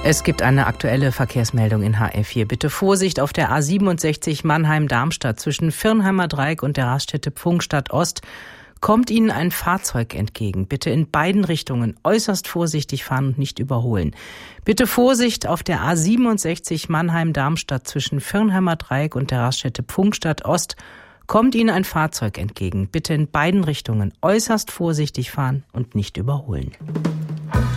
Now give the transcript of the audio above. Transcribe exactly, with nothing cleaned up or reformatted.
Es gibt eine aktuelle Verkehrsmeldung in H R vier. Bitte Vorsicht auf der A siebenundsechzig Mannheim-Darmstadt zwischen Virnheimer Dreieck und der Raststätte Pfungstadt Ost. Kommt Ihnen ein Fahrzeug entgegen. Bitte in beiden Richtungen äußerst vorsichtig fahren und nicht überholen. Bitte Vorsicht auf der A siebenundsechzig Mannheim-Darmstadt zwischen Virnheimer Dreieck und der Raststätte Pfungstadt Ost. Kommt Ihnen ein Fahrzeug entgegen. Bitte in beiden Richtungen äußerst vorsichtig fahren und nicht überholen.